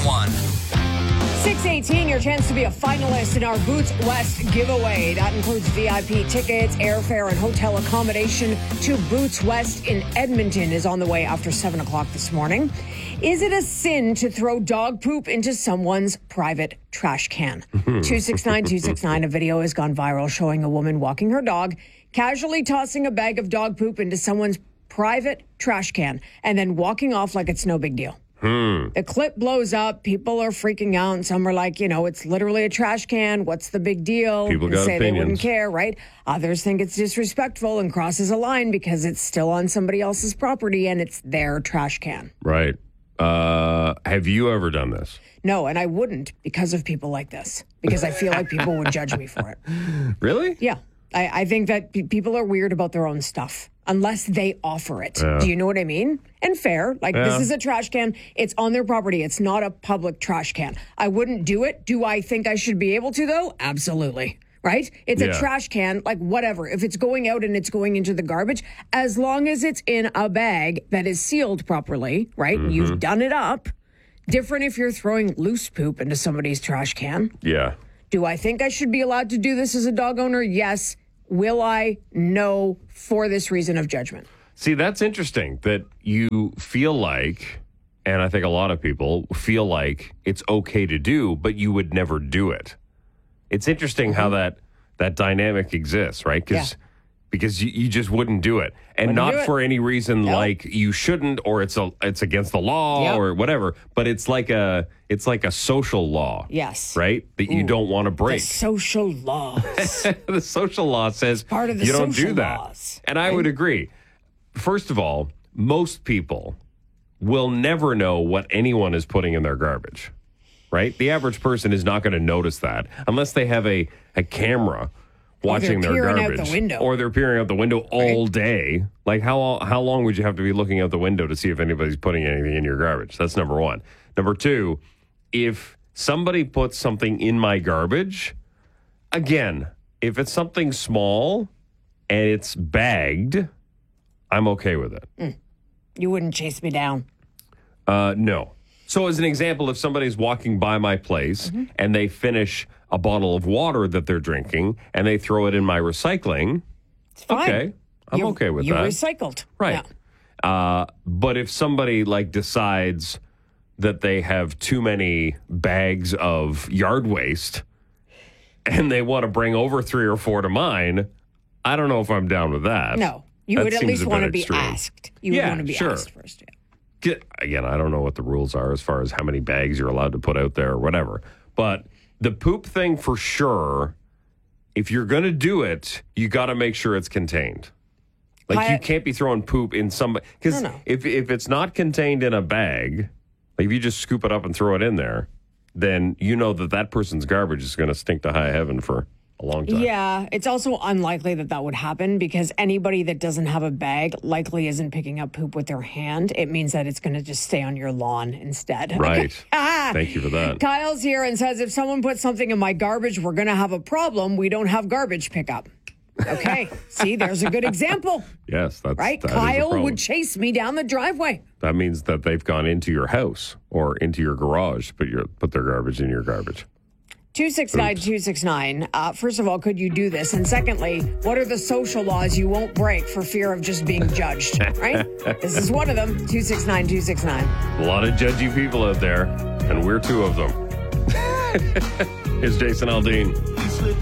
1. 618, your chance to be a finalist in our Boots West giveaway. That includes VIP tickets, airfare, and hotel accommodation to Boots West in Edmonton is on the way after 7 o'clock this morning. Is it a sin to throw dog poop into someone's private trash can? 269-269, a video has gone viral showing a woman walking her dog, casually tossing a bag of dog poop into someone's private trash can, and then walking off like it's no big deal. The clip blows up. People are freaking out. And some are like, it's literally a trash can. What's the big deal? People got say opinions. They wouldn't care, right? Others think it's disrespectful and crosses a line because it's still on somebody else's property and it's their trash can. Right. Have you ever done this? No, and I wouldn't because of people like this. Because I feel like people would judge me for it. Really? Yeah. I think that people are weird about their own stuff unless they offer it. Yeah. Do you know what I mean? And fair. Like, Yeah. This is a trash can. It's on their property. It's not a public trash can. I wouldn't do it. Do I think I should be able to, though? Absolutely. Right? It's a Yeah. trash can, like whatever. If it's going out and it's going into the garbage, as long as it's in a bag that is sealed properly, right? Mm-hmm. You've done it up. Different if you're throwing loose poop into somebody's trash can. Yeah. Do I think I should be allowed to do this as a dog owner? Yes. Will I? No, for this reason of judgment. See, that's interesting that you feel like, and I think a lot of people feel like it's okay to do, but you would never do it. It's interesting how that dynamic exists, right? Because you just wouldn't do it. And Wouldn't do not it. for any reason like you shouldn't or it's against the law Yep. or whatever, but it's like a social law. Yes. Right? That you don't want to The break. social laws. The social law says part of the you don't social do that. laws, And I would agree. First of all, most people will never know what anyone is putting in their garbage, right? The average person is not going to notice that unless they have a camera watching their peering out garbage. the window. Or they're peering out the window all day. Like how long would you have to be looking out the window to see if anybody's putting anything in your garbage? That's number one. Number two, if somebody puts something in my garbage, again, if it's something small and it's bagged, I'm okay with it. You wouldn't chase me down. No. So as an example, if somebody's walking by my place and they finish a bottle of water that they're drinking and they throw it in my recycling, It's fine. okay, I'm okay with you that. recycled. Right. Yeah. But if somebody decides that they have too many bags of yard waste and they want to bring over 3 or 4 to mine, I don't know if I'm down with that. No. You That would at seems least a bit want to be extreme. asked. You would Yeah, want to be sure. asked first. Yeah. Again, I don't know what the rules are as far as how many bags you're allowed to put out there or whatever. But the poop thing for sure, if you're going to do it, you got to make sure it's contained. Like you can't be throwing poop in somebody. Because No. if it's not contained in a bag, like if you just scoop it up and throw it in there, then you know that person's garbage is going to stink to high heaven for a long time. Yeah, it's also unlikely that would happen because anybody that doesn't have a bag likely isn't picking up poop with their hand. It means that it's going to just stay on your lawn instead. Right. Thank you for that. Kyle's here and says, if someone puts something in my garbage, we're going to have a problem. We don't have garbage pickup. Okay. See, there's a good example. Yes, that's Right? that is a Kyle problem. would chase me down the driveway. That means that they've gone into your house or into your garage, put their garbage in your garbage. 269-269. First of all, could you do this? And secondly, what are the social laws you won't break for fear of just being judged? Right? This is one of them. 269-269. A lot of judgy people out there, and we're two of them. Here's Jason Aldean.